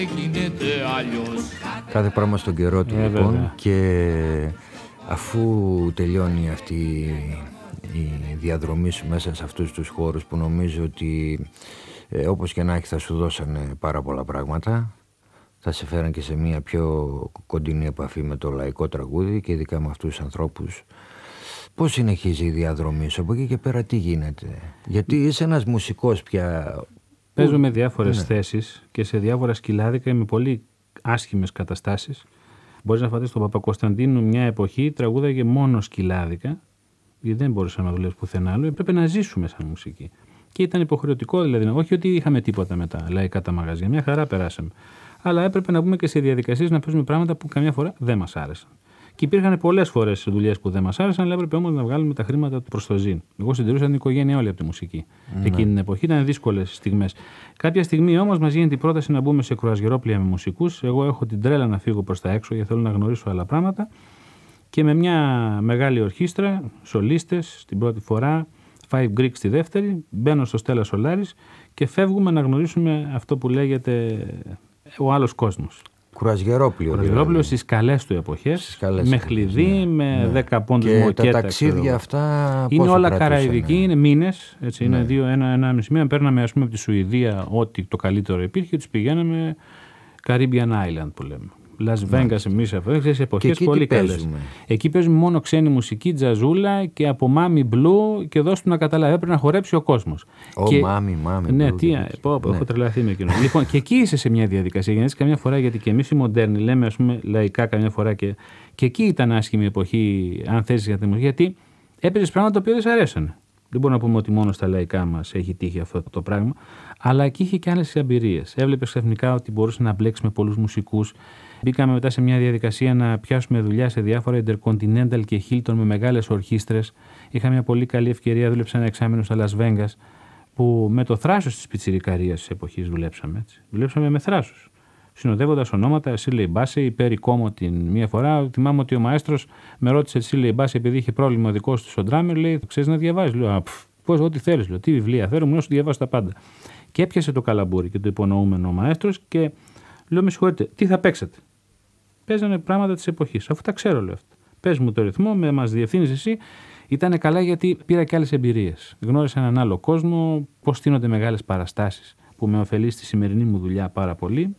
Κάθε πράγμα στον καιρό του λοιπόν. Βέβαια. Και αφού τελειώνει αυτή η διαδρομή σου μέσα σε αυτούς τους χώρους που νομίζω ότι όπως και να έχει θα σου δώσανε πάρα πολλά πράγματα, θα σε φέραν και σε μια πιο κοντινή επαφή με το λαϊκό τραγούδι και ειδικά με αυτούς τους ανθρώπους. Πώς συνεχίζει η διαδρομή σου από εκεί και πέρα, τι γίνεται? Γιατί είσαι ένας μουσικός πια. Παίζω με διάφορες θέσεις και σε διάφορα σκυλάδικα με πολύ άσχημες καταστάσεις. Μπορείς να φανταστείς τον Παπακοσταντίνου μια εποχή τραγούδαγε μόνο σκυλάδικα, γιατί δεν μπορούσαμε να δουλεύει πουθενά άλλο. Έπρεπε να ζήσουμε σαν μουσική. Και ήταν υποχρεωτικό δηλαδή. Όχι ότι είχαμε τίποτα με τα λαϊκά τα μαγαζιά, μια χαρά περάσαμε. Αλλά έπρεπε να μπούμε και σε διαδικασίες να παίζουμε πράγματα που καμιά φορά δεν μας άρεσαν. Και υπήρχαν πολλές φορές δουλειές που δεν μας άρεσαν, αλλά έπρεπε όμως να βγάλουμε τα χρήματα προς το ζήν. Εγώ συντηρούσα την οικογένεια όλη από τη μουσική. Εκείνη την εποχή ήταν δύσκολες στιγμές. Κάποια στιγμή όμως μας γίνεται η πρόταση να μπούμε σε κρουαζιερόπλοια με μουσικούς. Εγώ έχω την τρέλα να φύγω προς τα έξω γιατί θέλω να γνωρίσω άλλα πράγματα. Και με μια μεγάλη ορχήστρα, σολίστες την πρώτη φορά, Five Greeks τη δεύτερη, μπαίνω στο Στέλλα Σολάρης και φεύγουμε να γνωρίσουμε αυτό που λέγεται ο άλλος κόσμος. Κρουαζιερόπλοιο στις καλές του εποχές, με χλειδί, με 10 πόντους μοκέτα. Και τα ταξίδια αυτά είναι όλα καραϊβική, είναι μήνες, έτσι, είναι 1,5 μήνα. Παίρναμε ας πούμε από τη Σουηδία ό,τι το καλύτερο υπήρχε και τους πηγαίναμε Caribbean Island που λέμε. Las Vegas, εμείς αυτές εποχές πολύ καλές. Εκεί παίζουμε μόνο ξένη μουσική, τζαζούλα και από μάμι μπλου και δώσ' του να καταλάβει. Έπρεπε να χορέψει ο κόσμος. Μάμι. Ναι, έχω τρελαθεί με εκείνο. Λοιπόν, και εκεί είσαι σε μια διαδικασία. Γιατί καμιά φορά, γιατί και εμείς οι μοντέρνοι λέμε, ας πούμε, λαϊκά καμιά φορά και εκεί ήταν άσχημη εποχή, αν θες για τη μουσική, γιατί έπαιζες πράγματα τα οποία δεν σ' αρέσανε. Δεν μπορούμε να πούμε ότι μόνο στα λαϊκά μας έχει τύχει αυτό το πράγμα, αλλά εκεί είχε και άλλες εμπειρίες. Έβλεπες ξαφνικά ότι μπορούσε να μπλέξει με πολλούς μουσικούς. Μπήκαμε μετά σε μια διαδικασία να πιάσουμε δουλειά σε διάφορα Intercontinental και Hilton με μεγάλες ορχήστρες. Είχα μια πολύ καλή ευκαιρία, δούλεψα ένα εξάμηνο στα Las Vegas, που με το θράσος της πιτσιρικαρίας της εποχής δουλέψαμε. Έτσι. Δουλέψαμε με θράσους. Συνοδεύοντας ονόματα, Σίλεϊ Μπάσε, η Πέρι Κόμο την μία φορά. Θυμάμαι ότι ο μαέστρος με ρώτησε Σίλεϊ Μπάσε, επειδή είχε πρόβλημα ο δικός του στον ντράμερ, λέει: ξέρεις να διαβάζεις? Λέω: πώς, ό,τι θέλεις. Λέω: τι βιβλία θέλω, μου να σου διαβάσω τα πάντα. Και έπιασε το καλαμπούρι και το υπονοούμενο ο μαέστρος και λέω: με συγχωρείτε, τι θα παίξετε? Παίζανε πράγματα της εποχής, αφού τα ξέρω, λέω αυτά. Πες μου το ρυθμό, μας διευθύνεις εσύ. Ήτανε καλά γιατί πήρα και άλλες εμπειρίες. Γνώρισα έναν άλλο κόσμο, πώς στείνονται μεγάλες παραστάσεις που με ωφελεί στη σημερινή μου δουλειά πάρα πολύ.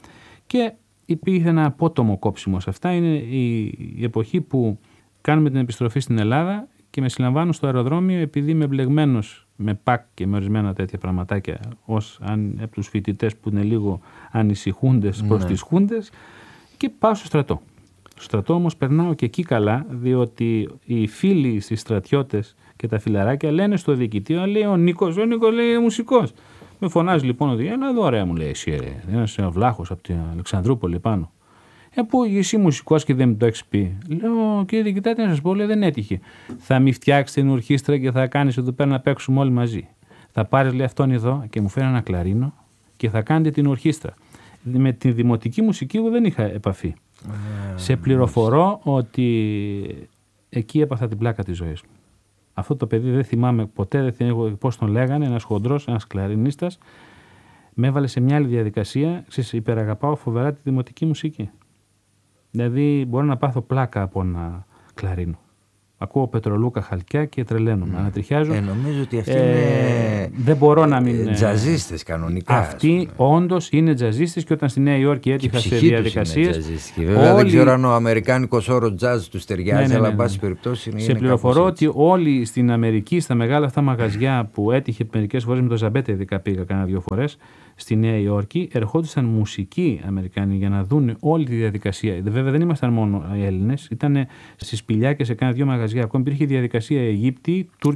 Και υπήρχε ένα απότομο κόψιμο σε αυτά. Είναι η εποχή που κάνουμε την επιστροφή στην Ελλάδα και με συλλαμβάνουν στο αεροδρόμιο επειδή είμαι μπλεγμένος με ΠΑΚ και με ορισμένα τέτοια πραγματάκια ως από τους φοιτητές που είναι λίγο ανησυχούντες προς τις χούντες και πάω στο στρατό. Στο στρατό όμως περνάω και εκεί καλά, διότι οι φίλοι στις στρατιώτες και τα φιλαράκια λένε στο διοικητή, λέει ο Νίκος λέει μουσικός. Με φωνάζει λοιπόν ο διοικητής, εδώ ωραία μου λέει εσύ, ένας βλάχος από την Αλεξανδρούπολη πάνω. Πού εσύ μουσικός και δεν μου το έχεις πει? Λέω, κύριε διοικητά, τι να σας πω, λέει, δεν έτυχε. Θα μη φτιάξετε την ορχήστρα και θα κάνεις εδώ πέρα να παίξουμε όλοι μαζί. Θα πάρεις, λέει, αυτόν εδώ και μου φέρει ένα κλαρίνο και θα κάνετε την ορχήστρα. Με τη δημοτική μουσική εγώ δεν είχα επαφή. Σε πληροφορώ ότι εκεί έπαθα την πλάκα της ζωής μου. Αυτό το παιδί δεν θυμάμαι ποτέ, δεν θυμάμαι πώς τον λέγανε, ένας χοντρός, ένας κλαρινίστας, με έβαλε σε μια άλλη διαδικασία. Υπεραγαπάω φοβερά τη δημοτική μουσική. Δηλαδή μπορώ να πάθω πλάκα από ένα κλαρίνο. Ακούω Πετρολούκα χαλκιά και τρελαίνομαι. Ανατριχιάζω. Νομίζω ότι αυτοί είναι. Δεν μπορώ να μην. Τζαζίστες κανονικά. Αυτοί όντως είναι τζαζίστες και όταν στη Νέα Υόρκη έτυχα σε διαδικασίες. Βέβαια δεν ξέρω αν ο αμερικάνικος όρος τζαζ τους ταιριάζει, αλλά εν πάση περιπτώσει είναι. Σε πληροφορώ ότι όλοι στην Αμερική, στα μεγάλα αυτά μαγαζιά που έτυχε μερικές φορές με το Ζαμπέτε, ειδικά πήγα κάνα 2 φορές. Στη Νέα Υόρκη ερχόντουσαν μουσικοί Αμερικάνοι για να δουν όλη τη διαδικασία. Βέβαια δεν ήμασταν μόνο οι Έλληνες, ήταν στη σπηλιά και σε κάνα 2 μαγαζιά. Ακόμη υπήρχε διαδικασία Αιγύπτη,